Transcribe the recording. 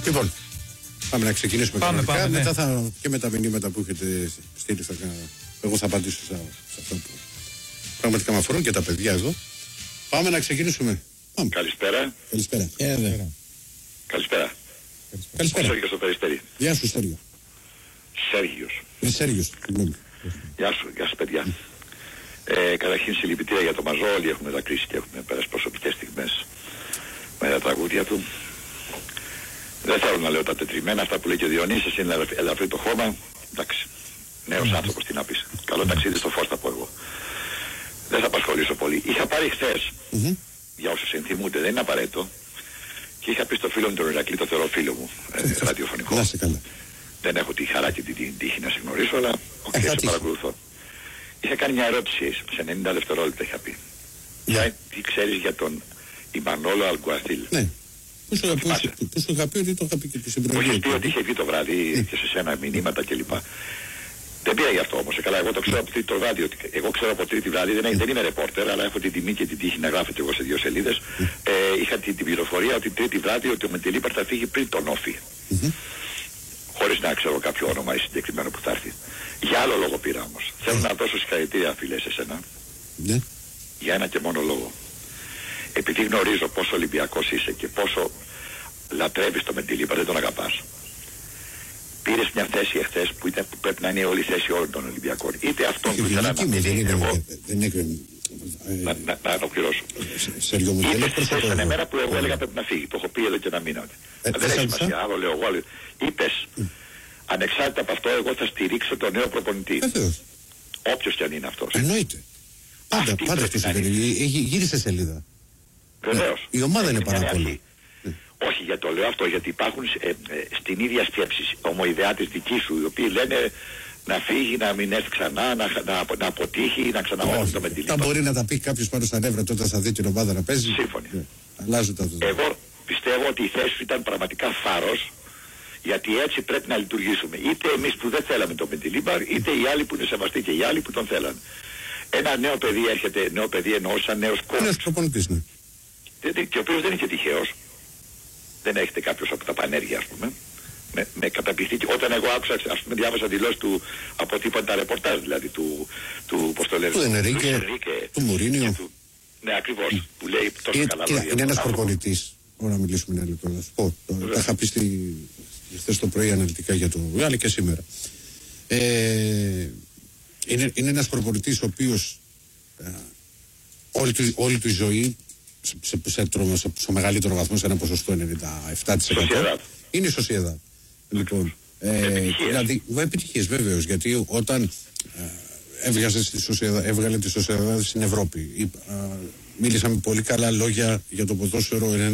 Λοιπόν, πάμε να ξεκινήσουμε. Πάμε, μετά ναι. θα και με τα μηνύματα που έχετε στείλει. Εγώ θα απαντήσω σε αυτό που πραγματικά με αφορούν και τα παιδιά εδώ. Πάμε να ξεκινήσουμε. Πάμε. Καλησπέρα. Καλησπέρα. Καλησπέρα. Καλησπέρα. Σέργιος στο Περιστέρι. Γεια σου, Στέριο. Σέργιος. Σέργιος. Γεια σου παιδιά. Καταρχήν συλληπιτήρια για το Μαζό. Όλοι έχουμε δακρύσει και έχουμε πέρασει προσωπικές στιγμές με τα τραγούδια του. Δεν θέλω να λέω τα τετριμένα, αυτά που λέει και ο Διονύσης, είναι ελαφρύ το χώμα. Εντάξει, νέος άνθρωπος, τι να πεις. Καλό ταξίδι στο φως θα πω εγώ. Δεν θα απασχολήσω πολύ. Είχα πάρει χθες, για όσους ενθυμούνται, δεν είναι απαραίτητο, και είχα πει στο φίλο μου τον Ηρακλή, το θεωρώ φίλο μου, ραδιοφωνικό. Να είσαι καλά. Δεν έχω τη χαρά και την τύχη να σε γνωρίσω, αλλά σε παρακολουθώ. Είχα κάνει μια ερώτηση, σε 90 δευτερόλεπτα είχα πει. Τι ξέρεις για τον Ιμανόλο Αλγκουαστήλ? Ναι. Πού σου είχα πει ότι το είχα πει και τη συμπρογή. Μου είχες πει ότι είχε πει το βράδυ και σε σένα μηνύματα κλπ. Δεν πήρα γι' αυτό όμως. Καλά, εγώ το ξέρω από τρίτη το βράδυ. Εγώ ξέρω από τρίτη βράδυ, δεν είμαι ρεπόρτερ, αλλά έχω την τιμή και την τύχη να γράφω και εγώ σε 2 σελίδες. Είχα την πληροφορία ότι τρίτη βράδυ ότι ο Μεντελίπαρ θα φύγει πριν τον Όφη. Χωρίς να ξέρω κάποιο όνομα ή συγκεκριμένο που θα έρθει. Για άλλο λόγο πήρα όμως. Θέλω να δώσω συγχαρητήρια, φίλε, σε σένα. Για ένα και μόνο λόγο. Επειδή γνωρίζω πόσο Ολυμπιακός είσαι και πόσο λατρεύεις το Μεντελίπαρ, δεν τον αγαπάς. Πήρες μια θέση εχθές που πρέπει να είναι όλη η θέση όλων των Ολυμπιακών. Είτε αυτόν που ήθελα να μείνει εγώ. Να ολοκληρώσω. Είτε στη θέση την μέρα που εγώ έλεγα πρέπει να φύγει. Το έχω πει εδώ και ένα μήνα. Δεν έχει σημασία. Άλλο λέω εγώ. Είπες, ανεξάρτητα από αυτό, εγώ θα στηρίξω τον νέο προπονητή. Όποιος και αν είναι αυτός. Εννοείται. Πάντα αυτό συμβαίνει. Γύρισε σελίδα. Βεβαίως. Η ομάδα είναι πάρα πολύ. Όχι, για το λέω αυτό, γιατί υπάρχουν στην ίδια σκέψη ομοειδεάτες δικοί σου, οι οποίοι λένε να φύγει, να μην έρθει ξανά, να αποτύχει, να ξαναβάλει το Μεντελίπαρ. Τα μπορεί να τα πει κάποιος πάνω στα νεύρα τότε θα δει την ομάδα να παίζει. Σύμφωνοι. Αλλάζουν τα δεδομένα. Εγώ πιστεύω ότι η θέση σου ήταν πραγματικά θάρρος, γιατί έτσι πρέπει να λειτουργήσουμε. Είτε εμείς που δεν θέλαμε το Μεντελίπαρ, είτε οι άλλοι που είναι σεβαστοί και οι άλλοι που τον θέλαν. Ένα νέο παιδί έρχεται, νέο παιδί εννοώ σαν νέος coach. Νέος προπονητής, ναι. Και ο οποίος δεν είναι και τυχαίος. Δεν έχετε κάποιος από τα πανέργεια, ας πούμε. Με καταπληκτική. Όταν εγώ άκουσα, ας πούμε, διάβασα δηλώσεις του από τίποτα τα ρεπορτάζ, δηλαδή του πώς το λένε, του Ενρίκε, του Μουρίνιο. Ναι, ακριβώς. Που λέει τόσο καλά λόγια. Είναι ένας προπονητής. Μπορούμε να μιλήσουμε ένα λεπτό. Να σου πω. Τα είχα πει χθες το πρωί αναλυτικά για το Γάλλο και σήμερα. Είναι ένας προπονητής ο οποίος όλη του η ζωή σε μεγαλύτερο βαθμό, σε ένα ποσοστό 97% είναι η Σοσιεδάδ. Λοιπόν, δηλαδή, επιτυχίες βέβαιως, γιατί όταν έβγαλε τη Σοσιεδάδ στην Ευρώπη, μίλησαμε πολύ καλά λόγια για το ποδόσφαιρο